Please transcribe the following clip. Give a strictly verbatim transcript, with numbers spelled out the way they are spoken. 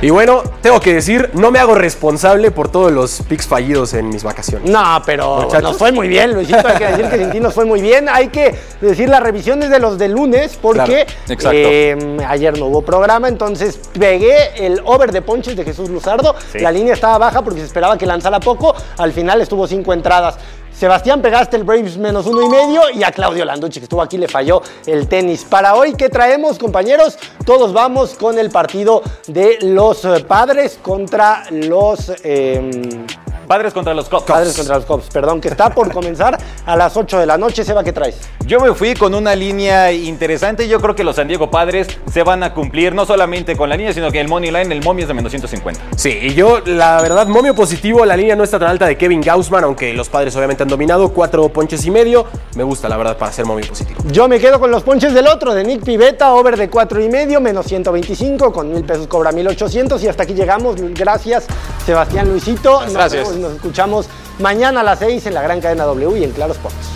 Y bueno, tengo que decir, no me hago responsable por todos los picks fallidos en mis vacaciones. No, pero Muchachos. Nos fue muy bien, Luisito. Hay que decir que sin ti nos fue muy bien. Hay que decir las revisiones de los de lunes porque Claro, eh, ayer no hubo programa, entonces pegué el over de ponches de Jesús Luzardo. Sí. La línea estaba baja porque se esperaba que lanzara poco. Al final estuvo cinco entradas. Sebastián, pegaste el Braves menos uno y medio y a Claudio Landucci, que estuvo aquí, le falló el tenis. Para hoy, ¿qué traemos, compañeros? Todos vamos con el partido de los eh, Padres contra los... Eh, Padres contra los Cubs. Padres contra los Cubs, perdón, que está por comenzar a las ocho de la noche. Seba, ¿qué traes? Yo me fui con una línea interesante. Yo creo que los San Diego Padres se van a cumplir no solamente con la línea, sino que el money line, el momio es de menos ciento cincuenta. Sí, y yo, la verdad, momio positivo. La línea no está tan alta de Kevin Gausman, aunque los Padres obviamente han dominado. Cuatro ponches y medio. Me gusta, la verdad, para hacer momio positivo. Yo me quedo con los ponches del otro, de Nick Pivetta, over de cuatro y medio, menos ciento veinticinco, con mil pesos cobra mil ochocientos. Y hasta aquí llegamos. Gracias, Sebastián, Luisito. Nos Gracias. vemos, nos escuchamos mañana a las seis en la gran cadena W y en Claro Sports.